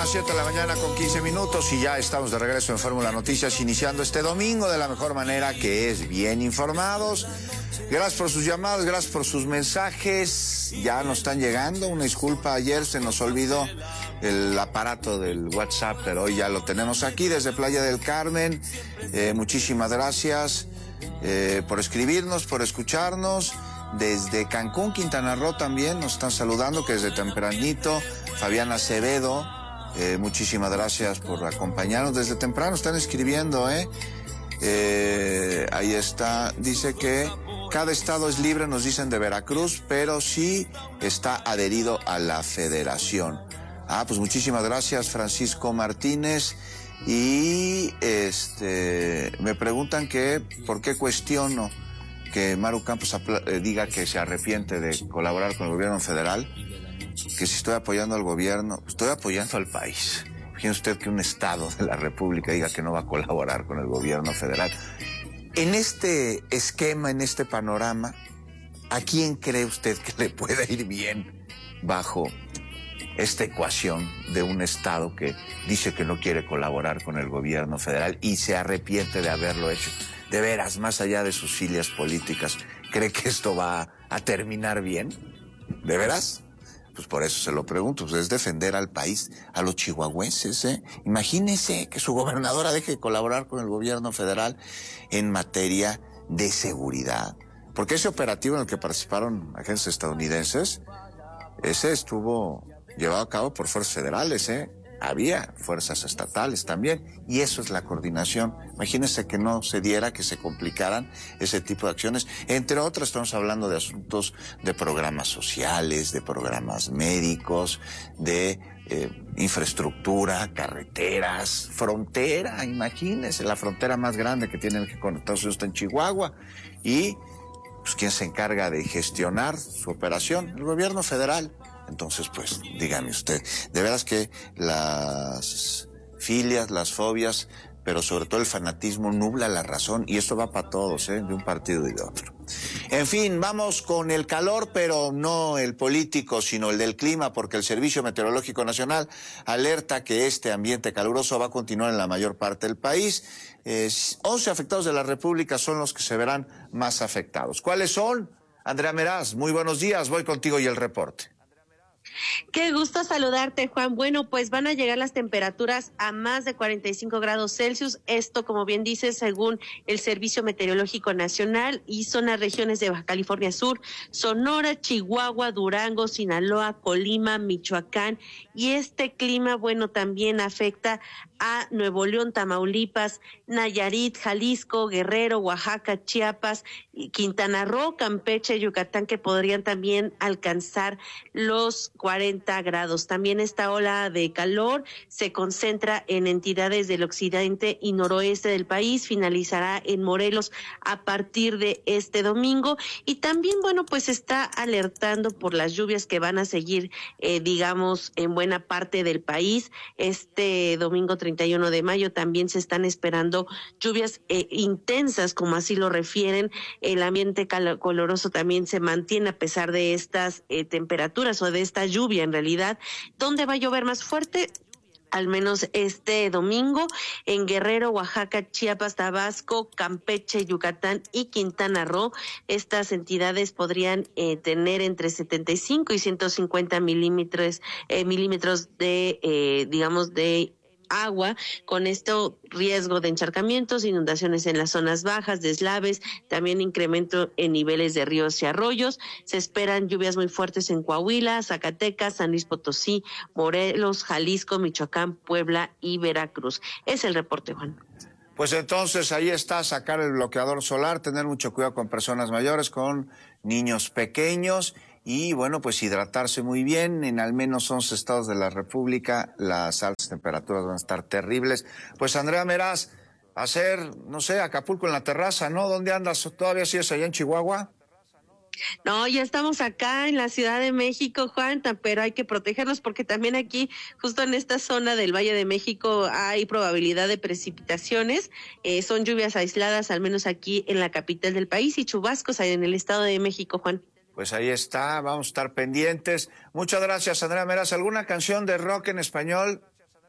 las 7 de la mañana con 15 minutos y ya estamos de regreso en Fórmula Noticias, iniciando este domingo de la mejor manera, que es bien informados. Gracias por sus llamadas, gracias por sus mensajes. Ya nos están llegando. Una disculpa, ayer se nos olvidó el aparato del WhatsApp, pero hoy ya lo tenemos aquí desde Playa del Carmen. Muchísimas gracias por escribirnos, por escucharnos. Desde Cancún, Quintana Roo también nos están saludando, que desde tempranito. Fabián Acevedo, muchísimas gracias por acompañarnos desde temprano. Están escribiendo, ahí está. Dice que cada estado es libre, nos dicen de Veracruz, pero sí está adherido a la federación. Pues muchísimas gracias, Francisco Martínez. Y me preguntan que por qué cuestiono que Maru Campos diga que se arrepiente de colaborar con el gobierno federal, que si estoy apoyando al gobierno, estoy apoyando al país. Fíjense usted que un estado de la República diga que no va a colaborar con el gobierno federal. En este esquema, en este panorama, ¿a quién cree usted que le pueda ir bien bajo esta ecuación de un estado que dice que no quiere colaborar con el gobierno federal y se arrepiente de haberlo hecho? De veras, más allá de sus filias políticas, ¿cree que esto va a terminar bien? ¿De veras? Pues por eso se lo pregunto, pues es defender al país, a los chihuahuenses, Imagínese que su gobernadora deje de colaborar con el gobierno federal en materia de seguridad. Porque ese operativo en el que participaron agentes estadounidenses, ese estuvo llevado a cabo por fuerzas federales, Había fuerzas estatales también, y eso es la coordinación. Imagínense que no se diera, que se complicaran ese tipo de acciones. Entre otras, estamos hablando de asuntos de programas sociales, de programas médicos, de infraestructura, carreteras, frontera. Imagínense, la frontera más grande que tiene México con Estados Unidos está en Chihuahua. Y pues, ¿quién se encarga de gestionar su operación? El gobierno federal. Entonces, pues, dígame usted, de veras que las filias, las fobias, pero sobre todo el fanatismo nubla la razón, y esto va para todos, de un partido y de otro. En fin, vamos con el calor, pero no el político, sino el del clima, porque el Servicio Meteorológico Nacional alerta que este ambiente caluroso va a continuar en la mayor parte del país. 11 afectados de la República son los que se verán más afectados. ¿Cuáles son? Andrea Meraz, muy buenos días, voy contigo y el reporte. Qué gusto saludarte, Juan. Bueno, pues van a llegar las temperaturas a más de 45 grados Celsius. Esto, como bien dices, según el Servicio Meteorológico Nacional, y son las regiones de Baja California Sur, Sonora, Chihuahua, Durango, Sinaloa, Colima, Michoacán. Y este clima, bueno, también afecta a Nuevo León, Tamaulipas, Nayarit, Jalisco, Guerrero, Oaxaca, Chiapas, Quintana Roo, Campeche, Yucatán, que podrían también alcanzar los 40 grados. También esta ola de calor se concentra en entidades del occidente y noroeste del país, finalizará en Morelos a partir de este domingo, y también, bueno, pues está alertando por las lluvias que van a seguir, digamos, en buena parte del país. Este domingo 31 de mayo también se están esperando lluvias intensas, como así lo refieren. El ambiente coloroso también se mantiene a pesar de estas temperaturas, o de esta lluvia en realidad. ¿Dónde va a llover más fuerte? Al menos este domingo en Guerrero, Oaxaca, Chiapas, Tabasco, Campeche, Yucatán y Quintana Roo. Estas entidades podrían tener entre 75 y 150 milímetros de, digamos, de agua. Con esto, riesgo de encharcamientos, inundaciones en las zonas bajas, deslaves, también incremento en niveles de ríos y arroyos. Se esperan lluvias muy fuertes en Coahuila, Zacatecas, San Luis Potosí, Morelos, Jalisco, Michoacán, Puebla y Veracruz. Es el reporte, Juan. Pues entonces ahí está, sacar el bloqueador solar, tener mucho cuidado con personas mayores, con niños pequeños. Y bueno, pues hidratarse muy bien. En al menos 11 estados de la República las altas temperaturas van a estar terribles. Pues Andrea Meraz, hacer, no sé, Acapulco en la terraza, ¿no? ¿Dónde andas? ¿Todavía sigues allá en Chihuahua? No, ya estamos acá en la Ciudad de México, Juan, pero hay que protegernos porque también aquí, justo en esta zona del Valle de México, hay probabilidad de precipitaciones. Son lluvias aisladas, al menos aquí en la capital del país, y chubascos en el Estado de México, Juan. Pues ahí está, vamos a estar pendientes. Muchas gracias, Andrea Meraz. ¿Alguna canción de rock en español?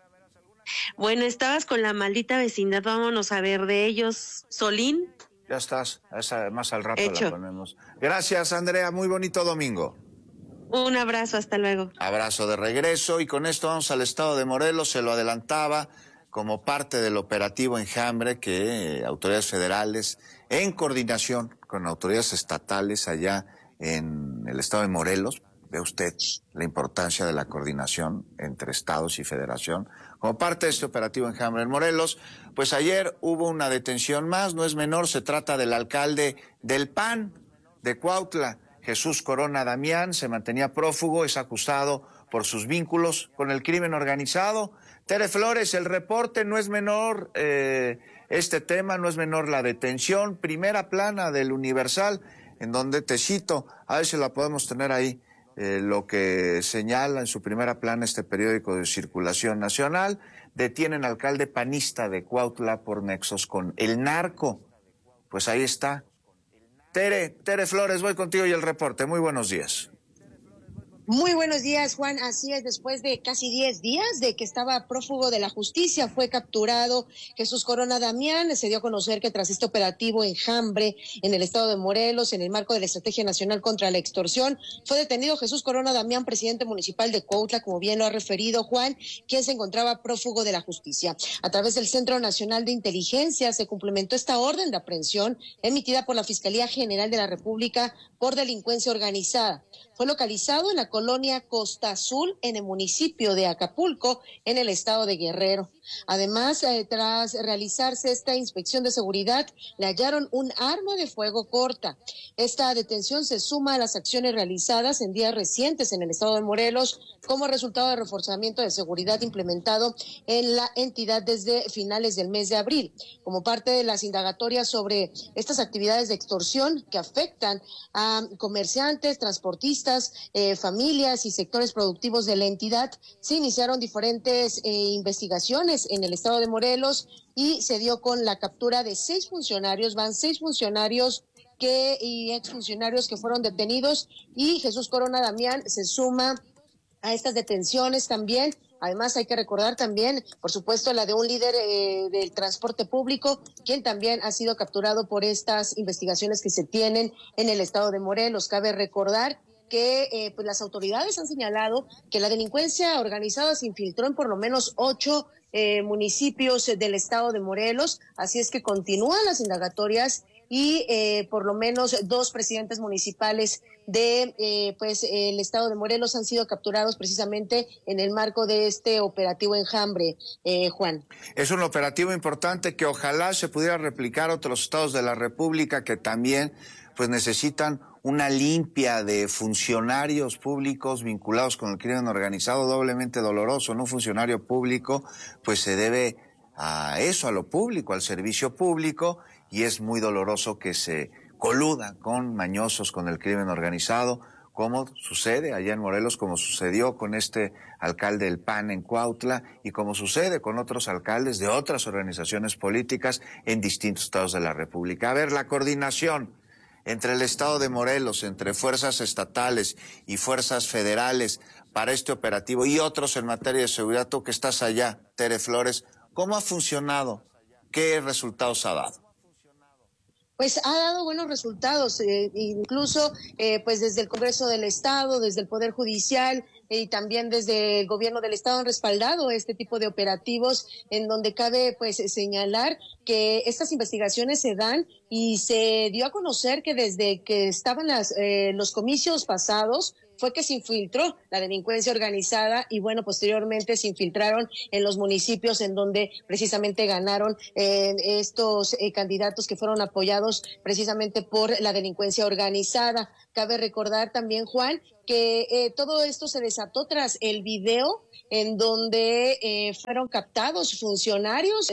Bueno, estabas con la maldita vecindad, vámonos a ver de ellos. Solín. Ya estás, esa más al rato Hecho. la ponemos. Gracias, Andrea, muy bonito domingo. Un abrazo, hasta luego. Abrazo de regreso, y con esto vamos al estado de Morelos. Se lo adelantaba como parte del operativo Enjambre que autoridades federales, en coordinación con autoridades estatales allá en el estado de Morelos, ve usted la importancia de la coordinación entre estados y federación, como parte de este operativo Enjambre en Morelos, pues ayer hubo una detención más, no es menor, se trata del alcalde del PAN de Cuautla, Jesús Corona Damián, se mantenía prófugo, es acusado por sus vínculos con el crimen organizado. Tere Flores, el reporte, no es menor este tema, no es menor la detención, primera plana del Universal, en donde te cito, a ver si la podemos tener ahí, lo que señala en su primera plana este periódico de circulación nacional: detienen al alcalde panista de Cuautla por nexos con el narco. Pues ahí está. Tere Flores, voy contigo y el reporte. Muy buenos días. Muy buenos días, Juan. Así es, después de casi 10 días de que estaba prófugo de la justicia, fue capturado Jesús Corona Damián. Se dio a conocer que tras este operativo Enjambre en el estado de Morelos, en el marco de la Estrategia Nacional contra la Extorsión, fue detenido Jesús Corona Damián, presidente municipal de Cuautla, como bien lo ha referido Juan, quien se encontraba prófugo de la justicia. A través del Centro Nacional de Inteligencia se cumplimentó esta orden de aprehensión emitida por la Fiscalía General de la República por delincuencia organizada. Fue localizado en la colonia Costa Azul, en el municipio de Acapulco, en el estado de Guerrero. Además, tras realizarse esta inspección de seguridad, le hallaron un arma de fuego corta. Esta detención se suma a las acciones realizadas en días recientes en el estado de Morelos como resultado del reforzamiento de seguridad implementado en la entidad desde finales del mes de abril, como parte de las indagatorias sobre estas actividades de extorsión que afectan a comerciantes, transportistas, familias y sectores productivos de la entidad. Se iniciaron diferentes investigaciones en el estado de Morelos y se dio con la captura de 6 funcionarios, van 6 funcionarios y exfuncionarios que fueron detenidos, y Jesús Corona Damián se suma a estas detenciones también. Además, hay que recordar también, por supuesto, la de un líder del transporte público, quien también ha sido capturado por estas investigaciones que se tienen en el estado de Morelos. Cabe recordar que pues las autoridades han señalado que la delincuencia organizada se infiltró en por lo menos 8 municipios del estado de Morelos, así es que continúan las indagatorias y por lo menos 2 presidentes municipales de el estado de Morelos han sido capturados precisamente en el marco de este operativo Enjambre, Juan. Es un operativo importante que ojalá se pudiera replicar a otros estados de la República que también pues necesitan una limpia de funcionarios públicos vinculados con el crimen organizado, doblemente doloroso, ¿no? Un funcionario público pues se debe a eso, a lo público, al servicio público, y es muy doloroso que se coluda con mañosos con el crimen organizado, como sucede allá en Morelos, como sucedió con este alcalde del PAN en Cuautla y como sucede con otros alcaldes de otras organizaciones políticas en distintos estados de la República. A ver, la coordinación entre el estado de Morelos, entre fuerzas estatales y fuerzas federales para este operativo y otros en materia de seguridad, tú que estás allá, Tere Flores, ¿cómo ha funcionado? ¿Qué resultados ha dado? Pues ha dado buenos resultados, incluso pues desde el Congreso del Estado, desde el Poder Judicial y también desde el Gobierno del Estado han respaldado este tipo de operativos, en donde cabe pues señalar que estas investigaciones se dan y se dio a conocer que desde que estaban los comicios pasados fue que se infiltró la delincuencia organizada y bueno, posteriormente se infiltraron en los municipios en donde precisamente ganaron estos candidatos que fueron apoyados precisamente por la delincuencia organizada. Cabe recordar también, Juan, que todo esto se desató tras el video en donde fueron captados funcionarios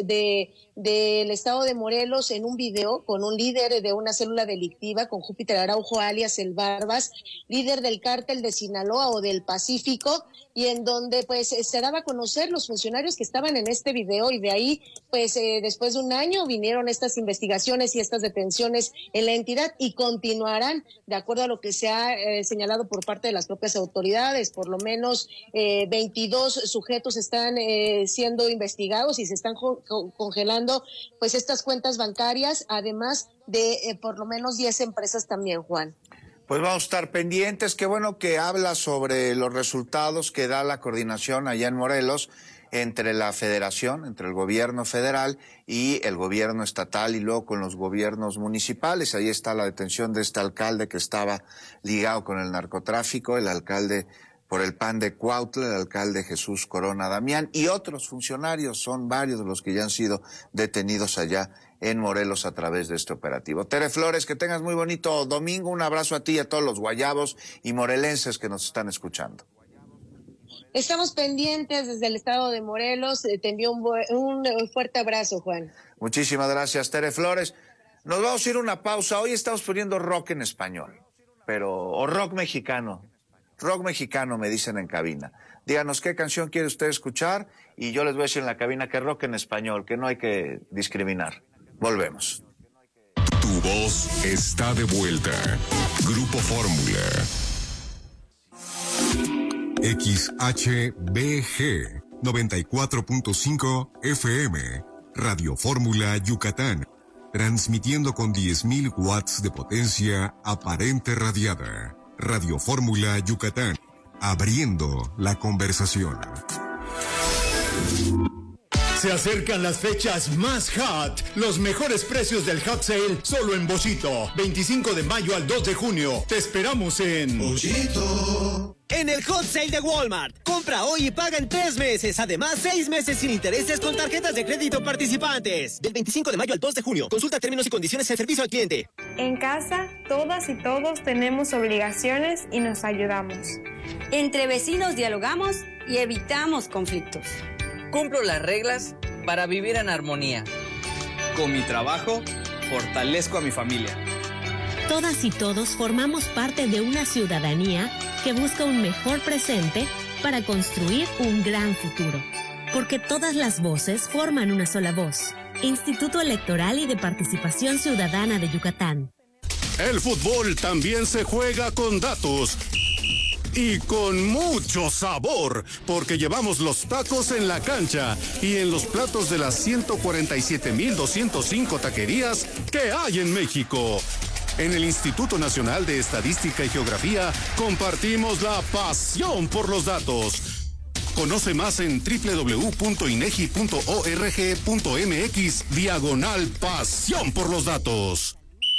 del estado de Morelos en un video con un líder de una célula delictiva, con Júpiter Araujo alias El Barbas, líder del cártel de Sinaloa o del Pacífico, y en donde pues se daba a conocer los funcionarios que estaban en este video, y de ahí pues después de un año vinieron estas investigaciones y estas detenciones en la entidad, y continuarán de acuerdo a lo que se ha señalado por parte de las propias autoridades. Por lo menos 22 sujetos están siendo investigados y se están congelando pues estas cuentas bancarias, además de por lo menos 10 empresas también, Juan. Pues vamos a estar pendientes. Qué bueno que habla sobre los resultados que da la coordinación allá en Morelos entre la federación, entre el gobierno federal y el gobierno estatal, y luego con los gobiernos municipales. Ahí está la detención de este alcalde que estaba ligado con el narcotráfico, el alcalde por el PAN de Cuautla, el alcalde Jesús Corona Damián, y otros funcionarios. Son varios de los que ya han sido detenidos allá en Morelos a través de este operativo. Tere Flores, que tengas muy bonito domingo. Un abrazo a ti y a todos los guayabos y morelenses que nos están escuchando. Estamos pendientes desde el estado de Morelos. Te envío un fuerte abrazo, Juan. Muchísimas gracias, Tere Flores. Nos vamos a ir a una pausa. Hoy estamos poniendo rock en español, o rock mexicano. Rock mexicano, me dicen en cabina. Díganos qué canción quiere usted escuchar y yo les voy a decir en la cabina que rock en español, que no hay que discriminar. Volvemos. Tu voz está de vuelta. Grupo Fórmula. XHBG 94.5 FM. Radio Fórmula Yucatán. Transmitiendo con 10.000 watts de potencia aparente radiada. Radio Fórmula Yucatán. Abriendo la conversación. Se acercan las fechas más hot. Los mejores precios del hot sale solo en Bollito. 25 de mayo al 2 de junio. Te esperamos en Bollito. En el hot sale de Walmart. Compra hoy y paga en 3 meses. Además, 6 meses sin intereses con tarjetas de crédito participantes. Del 25 de mayo al 2 de junio. Consulta términos y condiciones en servicio al cliente. En casa, todas y todos tenemos obligaciones y nos ayudamos. Entre vecinos dialogamos y evitamos conflictos. Cumplo las reglas para vivir en armonía. Con mi trabajo, fortalezco a mi familia. Todas y todos formamos parte de una ciudadanía que busca un mejor presente para construir un gran futuro. Porque todas las voces forman una sola voz. Instituto Electoral y de Participación Ciudadana de Yucatán. El fútbol también se juega con datos. Y con mucho sabor, porque llevamos los tacos en la cancha y en los platos de las 147,205 taquerías que hay en México. En el Instituto Nacional de Estadística y Geografía compartimos la pasión por los datos. Conoce más en www.inegi.org.mx/pasión por los datos.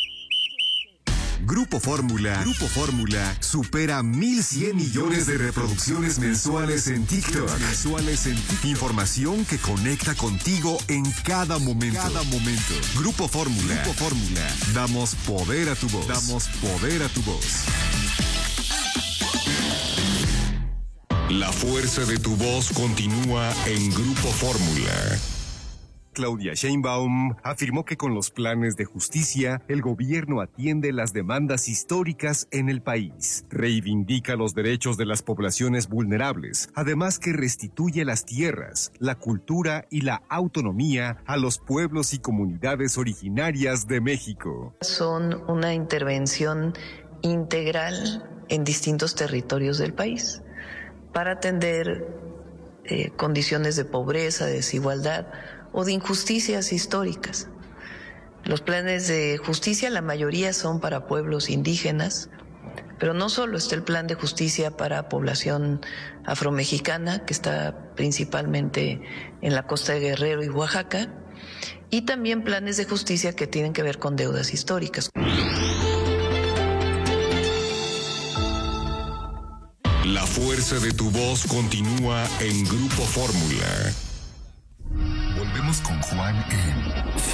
Grupo Fórmula supera 1,100 millones de reproducciones mensuales en TikTok. Información que conecta contigo en cada momento. Grupo Fórmula. Damos poder a tu voz. La fuerza de tu voz continúa en Grupo Fórmula. Claudia Sheinbaum afirmó que con los planes de justicia, el gobierno atiende las demandas históricas en el país. Reivindica los derechos de las poblaciones vulnerables, además que restituye las tierras, la cultura y la autonomía a los pueblos y comunidades originarias de México. Son una intervención integral en distintos territorios del país para atender condiciones de pobreza, de desigualdad o de injusticias históricas. Los planes de justicia, la mayoría son para pueblos indígenas, pero no solo está el plan de justicia para población afromexicana, que está principalmente en la costa de Guerrero y Oaxaca, y también planes de justicia que tienen que ver con deudas históricas. La fuerza de tu voz continúa en Grupo Fórmula. Volvemos con Juan en